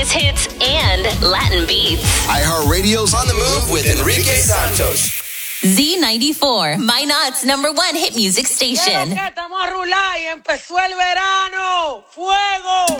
Greatest hits and Latin beats. iHeartRadio's On the Move with Enrique Santos. Z94, Minot's #1 hit music station. Estamos a rular y empezó el verano. ¡Fuego!